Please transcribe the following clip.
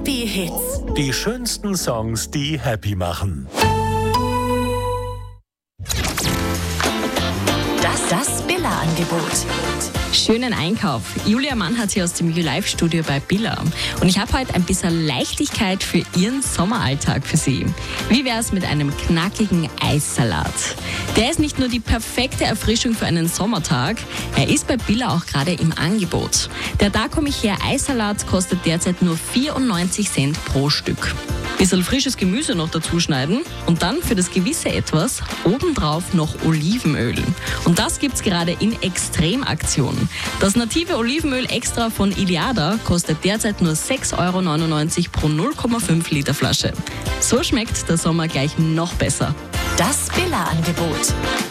Happy Hits. Die schönsten Songs, die happy machen. Das Billa-Angebot. Schönen Einkauf. Julia Mann hat sie aus dem YouLife-Studio bei Billa. Und ich habe heute ein bisschen Leichtigkeit für Ihren Sommeralltag für Sie. Wie wär's mit einem knackigen Eissalat? Der ist nicht nur die perfekte Erfrischung für einen Sommertag, er ist bei Billa auch gerade im Angebot. Der Da komm ich her Eissalat kostet derzeit nur 94 Cent pro Stück. Bisschen frisches Gemüse noch dazu schneiden und dann für das gewisse Etwas obendrauf noch Olivenöl. Und das gibt's gerade in Extremaktion. Das native Olivenöl extra von Iliada kostet derzeit nur 6,99 € pro 0,5 Liter Flasche. So schmeckt der Sommer gleich noch besser. Das Billa-Angebot.